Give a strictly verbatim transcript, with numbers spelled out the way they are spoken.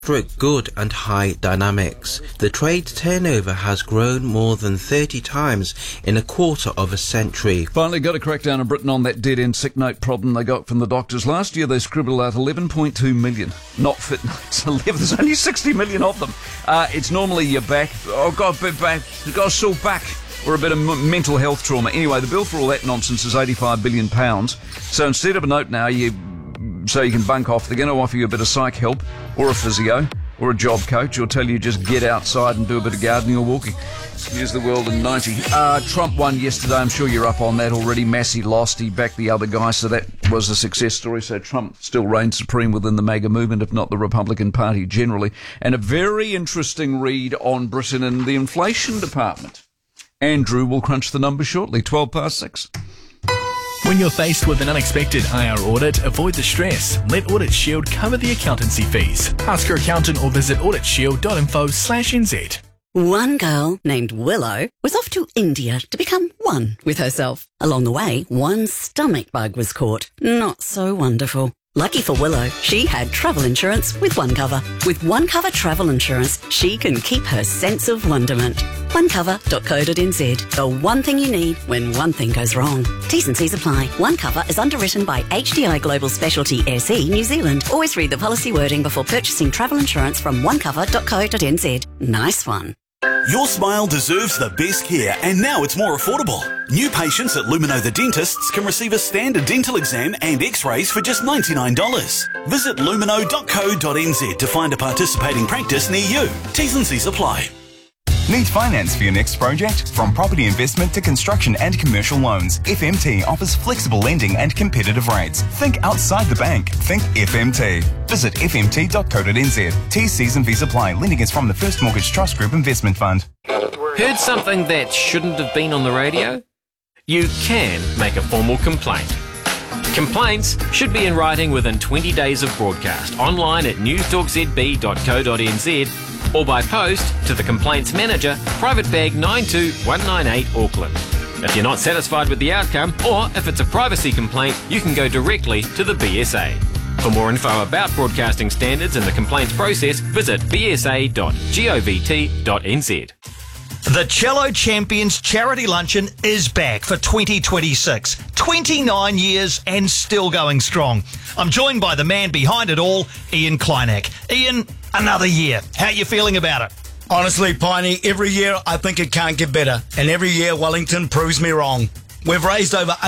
good and high dynamics. The trade turnover has grown more than thirty times in a quarter of a century. Finally got a crackdown in Britain on that dead-end sick note problem they got from the doctors. Last year they scribbled out eleven point two million not fit notes. eleven, there's only sixty million of them. Uh, it's normally your back, oh God, bit back, you've got a sore back, or a bit of m- mental health trauma. Anyway, the bill for all that nonsense is eighty-five billion pounds. So instead of a note now, you so you can bunk off, they're going to offer you a bit of psych help, or a physio, or a job coach, or tell you just get outside and do a bit of gardening or walking. Here's the world in ninety. Uh, Trump won yesterday. I'm sure you're up on that already. Massey lost. He backed the other guy, so that was a success story. So Trump still reigns supreme within the MAGA movement, if not the Republican Party generally. And a very interesting read on Britain in the inflation department. Andrew will crunch the numbers shortly. twelve past six. When you're faced with an unexpected I R audit, avoid the stress. Let Audit Shield cover the accountancy fees. Ask your accountant or visit audit shield dot info slash n z. One girl named Willow was off to India to become one with herself. Along the way, one stomach bug was caught. Not so wonderful. Lucky for Willow, she had travel insurance with OneCover. With OneCover travel insurance, she can keep her sense of wonderment. one cover dot co dot n z. The one thing you need when one thing goes wrong. T's and C's apply. OneCover is underwritten by H D I Global Specialty S E New Zealand. Always read the policy wording before purchasing travel insurance from one cover dot co dot n z. Nice one. Your smile deserves the best care, and now it's more affordable. New patients at Lumino the Dentists can receive a standard dental exam and x-rays for just ninety-nine dollars. Visit lumino dot co dot n z to find a participating practice near you. T's and C's apply. Need finance for your next project? From property investment to construction and commercial loans, F M T offers flexible lending and competitive rates. Think outside the bank. Think F M T. Visit f m t dot co dot n z. T's, C's and V's apply. Lending is from the First Mortgage Trust Group Investment Fund. Heard something that shouldn't have been on the radio? You can make a formal complaint. Complaints should be in writing within twenty days of broadcast, online at news talk z b dot co dot n z, or by post to the Complaints Manager, Private Bag nine two one nine eight, Auckland. If you're not satisfied with the outcome, or if it's a privacy complaint, you can go directly to the B S A. For more info about broadcasting standards and the complaints process, visit b s a dot govt dot n z. The Cello Champions Charity Luncheon is back for twenty twenty-six. twenty-nine years and still going strong. I'm joined by the man behind it all, Ian Kleinak. Ian, another year. How are you feeling about it? Honestly, Piney, every year I think it can't get better. And every year Wellington proves me wrong. We've raised over